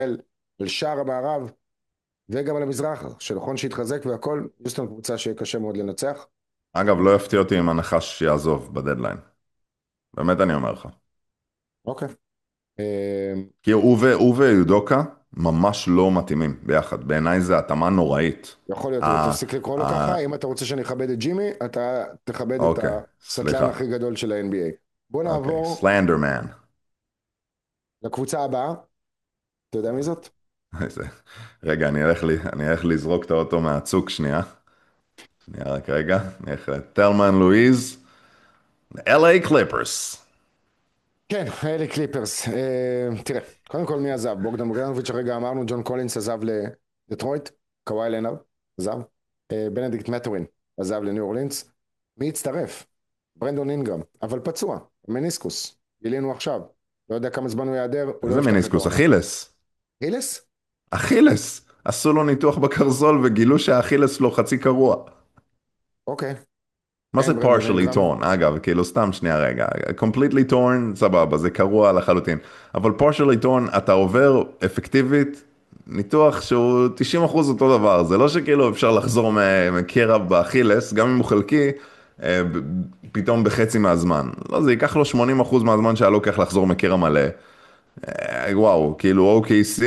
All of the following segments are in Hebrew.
על שער המערב וגם על המזרח, שנכון שיתחזק והכל, יוסטון קבוצה שקשה מאוד לנצח. אגב, לא יפתיע אותי אם הנחש יעזוב בדדליין. באמת אני אומר לך. אוקיי. אה, כי הוא ויודוקה ממש לא מתאימים ביחד. בעיניי זה התאמה נוראית. יכול להיות, אה, תפסיק לקרוא לו אה, ככה, אם אתה רוצה שאני אכבד את ג'ימי, אתה תכבד את אוקיי, הסטלן סליחה. הכי גדול של ה-NBA. בוא אוקיי, נעבור סלנדרמן. לקבוצה הבאה, אתה יודע מי זאת? רגע, אני אלך לזרוק את האוטו מהצוק שנייה. שנייה רק רגע. אני אלך לטלמן לואיז. LA קליפרס. כן, אלה קליפרס. תראה, קודם כל מי עזב? בוגדן בוגדנוביץ' הרגע אמרנו, ג'ון קולינס עזב לדטרויט, קוואי לנארד עזב, בנדיקט מטורין עזב לניו אורלינס. מי הצטרף? ברנדון אינגרם, אבל פצוע, מניסקוס, גילינו עכשיו. לא יודע כמה זמן הוא ייעדר, הוא לא איזה יפתח את מניסקוס? העונה. אכילס. אילס? אכילס. עשו לו ניתוח בקרזול וגילו שהאכילס לו חצי קרוע. אוקיי. מה זה כן, ברנדון partially אינגרם. torn? אגב, כאילו סתם שנייה רגע. completely torn, סבבה, זה קרוע לחלוטין. אבל partially torn, אתה עובר אפקטיבית ניתוח שהוא 90% אותו דבר. זה לא שכאילו אפשר לחזור מקרע באכילס, גם אם הוא חלקי, פתאום בחצי מהזמן. לא, זה ייקח לו 80% מהזמן שהיה לוקח לחזור מקרע מלא. וואו, כאילו OKC,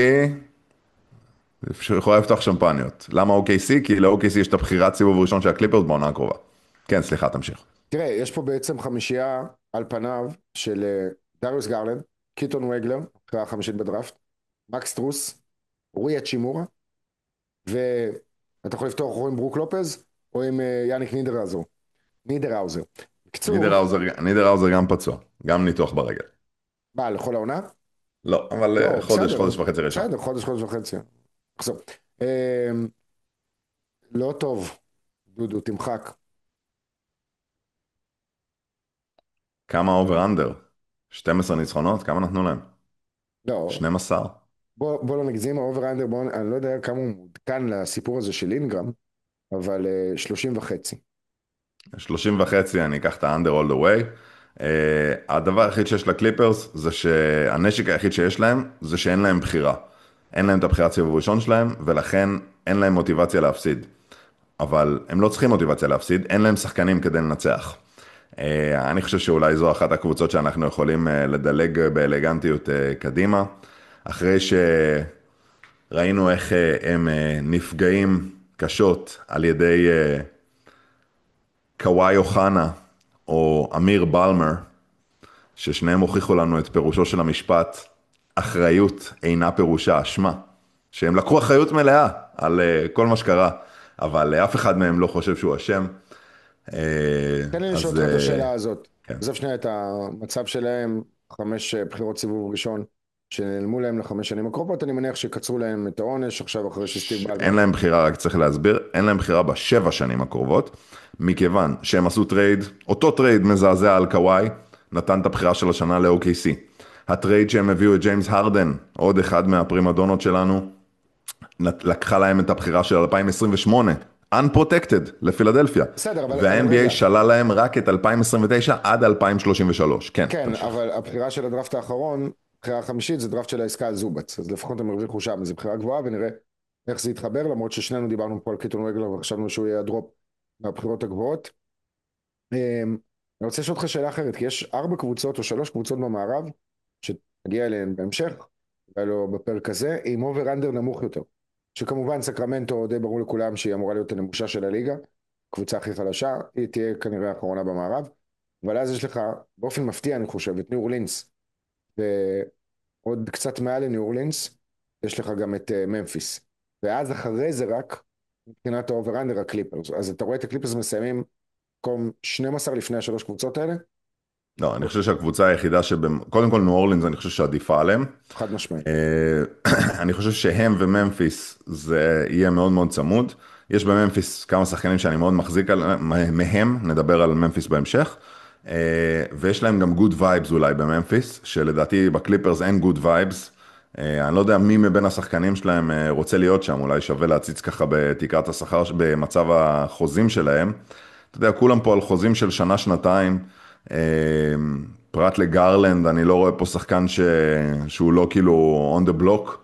יכולה לפתוח שמפניות. למה OKC? כי ל-OKC יש את הבחירת סיבוב ראשון של הקליפרס בעונה הקרובה. כן, סליחה, תמשיך. תראה, יש פה בעצם חמישייה על פניו של דריוס גרלנד, קיטון וגלר, אחרי החמישית בדראפט, מקס טרוס, רוי אצ'ימורה, ואתה יכול לפתוח או עם ברוק לופז, או עם יאניק נידראוזר. בקיצור, נידראוזר גם פצוע, גם ניתוח ברגל. מה, לכל העונה? לא, אבל לא, חודש, בסדר, חודש וחצי ראשון. בסדר, חודש, חודש וחצי. נחזור. אה, לא טוב, דודו, תמחק. כמה אובר אנדר? 12 ניצחונות? כמה נתנו להם? לא, 12? בוא לא נגזים, האובר אנדר, אני לא יודע כמה הוא מעודכן לסיפור הזה של אינגרם, אבל 30 וחצי. 30 וחצי, אני אקח את האנדר all the way. הדבר היחיד שיש לקליפרס זה שהנשק היחיד שיש להם זה שאין להם בחירה. אין להם את הבחירת סיבוב ראשון שלהם, ולכן אין להם מוטיבציה להפסיד. אבל הם לא צריכים מוטיבציה להפסיד, אין להם שחקנים כדי לנצח. אני חושב שאולי זו אחת הקבוצות שאנחנו יכולים לדלג באלגנטיות קדימה, אחרי שראינו איך הם נפגעים קשות על ידי קוואי אוחנה או אמיר בלמר, ששניהם הוכיחו לנו את פירושו של המשפט, אחריות אינה פירושה אשמה, שהם לקחו אחריות מלאה על כל מה שקרה, אבל אף אחד מהם לא חושב שהוא אשם. תן לי לשאול אז אותך את השאלה הזאת. כן. עזוב שנייה את המצב שלהם, חמש בחירות סיבוב ראשון, שנעלמו להם לחמש שנים הקרובות, אני מניח שקצרו להם את העונש, עכשיו אחרי שסטיב אין בלמר. להם בחירה, רק צריך להסביר, אין להם בחירה בשבע שנים הקרובות, מכיוון שהם עשו טרייד, אותו טרייד מזעזע על קוואי, נתן את הבחירה של השנה ל-OKC. הטרייד שהם הביאו את ג'יימס הרדן, עוד אחד מהפרימדונות שלנו, לקחה להם את הבחירה של 2028, unprotected, לפילדלפיה. בסדר, אבל וה-NBA רגע, שלל להם רק את 2029 עד 2033. כן, כן, תמשיך. אבל הבחירה של הדראפט האחרון, הבחירה החמישית, זה דראפט של העסקה על זובץ, אז לפחות הם הרוויחו שם, זו בחירה גבוהה, ונראה איך זה יתחבר, למרות ששנינו דיברנו פה על קיטון רגלר, וחשבנו שהוא יהיה הדרופ מהבחירות הגבוהות. אני רוצה לשאול אותך שאלה אחרת, כי יש ארבע קבוצות או שלוש קבוצות במערב, שנגיע אליהן בהמשך, אולי לא בפרק הזה, עם אובר אנדר נמוך יותר. שכמובן סקרמנטו די ברור לכולם שהיא אמורה להיות הנמושה של הליגה, קבוצה הכי חלשה, היא תהיה כנראה האחרונה במערב, אבל אז יש לך, באופן מפתיע אני חושב, את ניו אורלינס, ועוד קצת מעל לניו אורלינס, יש לך גם את ממפיס. ואז אחרי זה רק, מבחינת האובר אנדר הקליפרס. אז אתה רואה את הקליפרס מסיימים מקום 12 לפני השלוש קבוצות האלה? לא, אני חושב שהקבוצה היחידה קודם כל ניו אורלינס, אני חושב שעדיפה עליהם. חד משמעית. אני חושב שהם וממפיס זה יהיה מאוד מאוד צמוד. יש בממפיס כמה שחקנים שאני מאוד מחזיק מהם, נדבר על ממפיס בהמשך. ויש להם גם גוד וייבס אולי בממפיס, שלדעתי בקליפרס אין גוד וייבס. אני לא יודע מי מבין השחקנים שלהם רוצה להיות שם, אולי שווה להציץ ככה בתקרת השכר, במצב החוזים שלהם. אתה יודע, כולם פה על חוזים של שנה, שנתיים. פרט לגרלנד, אני לא רואה פה שחקן שהוא לא כאילו on the block.